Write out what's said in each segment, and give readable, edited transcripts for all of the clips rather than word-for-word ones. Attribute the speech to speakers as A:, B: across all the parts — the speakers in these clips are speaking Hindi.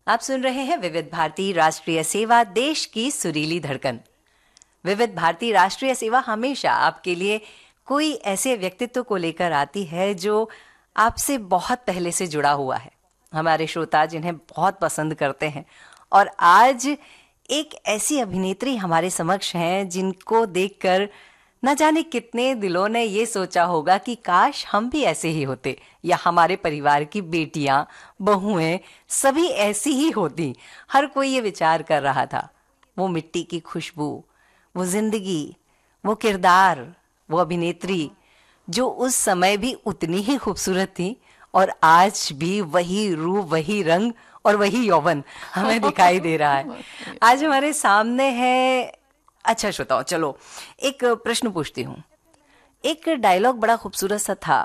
A: आप सुन रहे हैं विविध भारती राष्ट्रीय सेवा, देश की सुरीली धड़कन। विविध भारती राष्ट्रीय सेवा हमेशा आपके लिए कोई ऐसे व्यक्तित्व को लेकर आती है जो आपसे बहुत पहले से जुड़ा हुआ है। हमारे श्रोता जिन्हें बहुत पसंद करते हैं, और आज एक ऐसी अभिनेत्री हमारे समक्ष हैं जिनको देखकर न जाने कितने दिलों ने ये सोचा होगा कि काश हम भी ऐसे ही होते, या हमारे परिवार की बेटियां, बहुएं सभी ऐसी ही होती। हर कोई ये विचार कर रहा था। वो मिट्टी की खुशबू, वो जिंदगी, वो किरदार, वो अभिनेत्री जो उस समय भी उतनी ही खूबसूरत थी, और आज भी वही रूप, वही रंग और वही यौवन हमें दिखाई दे रहा है। आज हमारे सामने है। अच्छा श्रोताओ, चलो एक प्रश्न पूछती हूँ। एक डायलॉग बड़ा खूबसूरत सा था,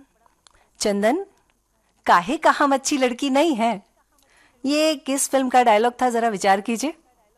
A: चंदन काहे का हम अच्छी लड़की नहीं है। ये किस फिल्म का डायलॉग था, जरा विचार कीजिए।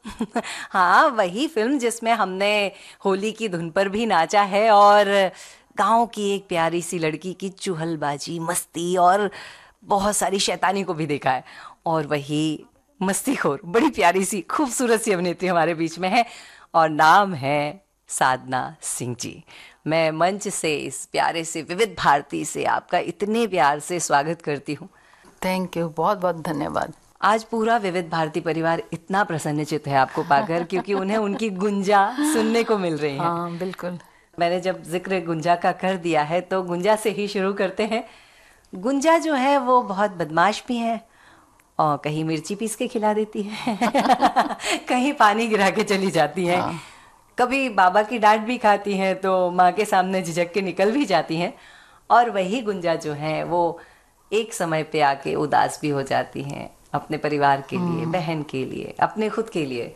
A: हाँ, वही फिल्म जिसमें हमने होली की धुन पर भी नाचा है, और गांव की एक प्यारी सी लड़की की चुहलबाजी, मस्ती और बहुत सारी शैतानी को भी देखा है। और वही मस्तीखोर, बड़ी प्यारी सी खूबसूरत सी अभिनेत्री हमारे बीच में है, और नाम है साधना सिंह जी। मैं मंच से, इस प्यारे से विविध भारती से आपका इतने प्यार से स्वागत करती हूँ।
B: थैंक यू, बहुत बहुत धन्यवाद।
A: आज पूरा विविध भारती परिवार इतना प्रसन्नचित है आपको पाकर, क्योंकि उन्हें उनकी गुंजा सुनने को मिल रही है।
B: हाँ बिल्कुल।
A: मैंने जब जिक्र गुंजा का कर दिया है तो गुंजा से ही शुरू करते हैं। गुंजा जो है वो बहुत बदमाश भी है, और कहीं मिर्ची पीस के खिला देती है कहीं पानी गिरा के चली जाती है। हाँ। कभी बाबा की डांट भी खाती हैं तो माँ के सामने झिझक के निकल भी जाती हैं। और वही गुंजा जो है वो एक समय पे आके उदास भी हो जाती हैं, अपने परिवार के लिए, बहन के लिए, अपने खुद के लिए।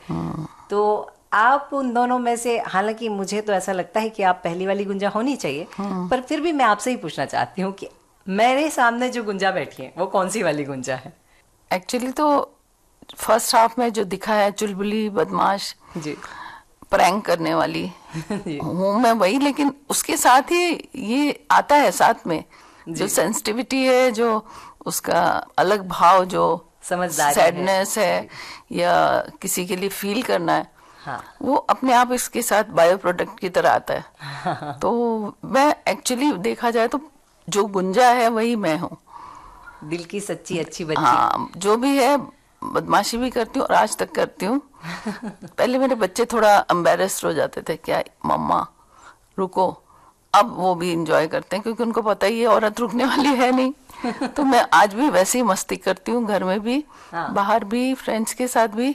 A: तो आप उन दोनों में से, हालांकि मुझे तो ऐसा लगता है कि आप पहली वाली गुंजा होनी चाहिए, पर फिर भी मैं आपसे ही पूछना चाहती हूँ कि मेरे सामने जो गुंजा बैठी है वो कौन सी वाली गुंजा है?
B: एक्चुअली तो फर्स्ट हाफ में जो दिखा है, चुलबुली, बदमाश
A: जी,
B: प्रैंक करने वाली हूँ मैं वही, लेकिन उसके साथ ही ये आता है साथ में जो सेंसिटिविटी है, जो उसका अलग भाव, जो
A: समझदारी,
B: सैडनेस है या किसी के लिए फील करना है।
A: हाँ।
B: वो अपने आप इसके साथ बायो प्रोडक्ट की तरह आता है। तो मैं एक्चुअली देखा जाए तो जो गुंजा है वही मैं हूँ, दिल
A: की सच्ची अच्छी बच्ची।
B: हाँ, जो भी है, बदमाशी भी करती हूँ और आज तक करती हूँ। पहले मेरे बच्चे थोड़ा एम्बेरस्ड हो जाते थे, क्या मम्मा रुको, अब वो भी इंजॉय करते हैं क्योंकि उनको पता ही है औरत रुकने वाली है नहीं। तो मैं आज भी वैसे ही मस्ती करती हूँ, घर में भी, हाँ, बाहर भी, फ्रेंड्स के साथ भी।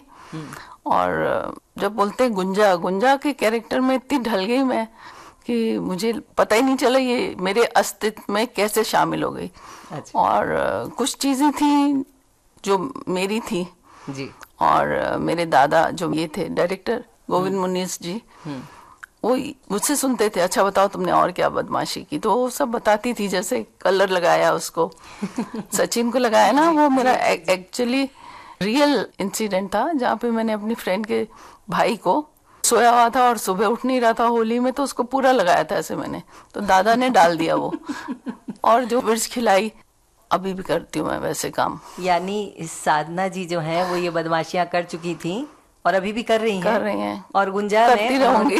B: और जब बोलते हैं गुंजा, गुंजा के कैरेक्टर में इतनी ढल गई मैं कि मुझे पता ही नहीं चला ये मेरे अस्तित्व में कैसे शामिल हो गई। अच्छा। और कुछ चीजें थी जो मेरी थी जी, और मेरे दादा जो ये थे डायरेक्टर गोविंद मुनीस जी, वो मुझसे सुनते थे, अच्छा बताओ तुमने और क्या बदमाशी की, तो वो सब बताती थी, जैसे कलर लगाया उसको सचिन को लगाया ना, वो मेरा एक्चुअली रियल इंसिडेंट था, जहाँ पे मैंने अपनी फ्रेंड के भाई को, सोया हुआ था और सुबह उठ नहीं रहा था होली में, तो उसको पूरा लगाया था ऐसे मैंने, तो दादा ने डाल दिया वो। और जो मिर्च खिलाई, अभी भी करती हूँ मैं वैसे काम।
A: यानी साधना जी जो है वो ये बदमाशियां कर चुकी थी और अभी भी कर रही हैं, और गुंजा
B: करती रहूंगी।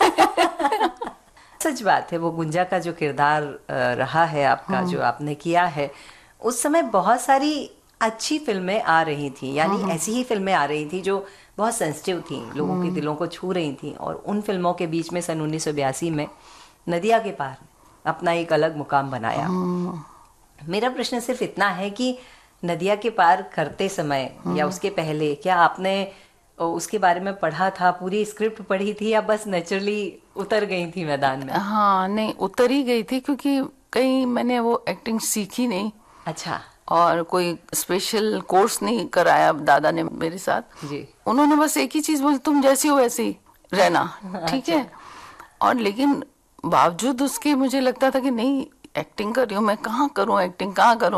A: सच बात है, वो गुंजा का जो किरदार रहा है आपका, जो आपने किया है, उस समय बहुत सारी अच्छी फिल्में आ रही थी, यानी ऐसी ही फिल्में आ रही थी जो बहुत सेंसिटिव थी, लोगों के दिलों को छू रही थी। और उन फिल्मों के बीच में सन 1982 में नदिया के पार अपना एक अलग मुकाम बनाया। मेरा प्रश्न सिर्फ इतना है कि नदिया के पार करते समय या उसके पहले क्या आपने उसके बारे में पढ़ा था, पूरी स्क्रिप्ट पढ़ी थी, या बस नेचुरली उतर गई थी मैदान में?
B: हाँ नहीं, उतर ही गई थी, क्योंकि कहीं मैंने वो एक्टिंग सीखी नहीं।
A: अच्छा।
B: और कोई स्पेशल कोर्स नहीं कराया दादा ने मेरे साथ जी। उन्होंने बस एक ही चीज बोली, तुम जैसी हो वैसी रहना, ठीक है। और लेकिन बावजूद उसके मुझे लगता था कि नहीं, एक्टिंग कर रही हूँ मैं, कहाँ करूँ एक्टिंग, कहाँ करूँ।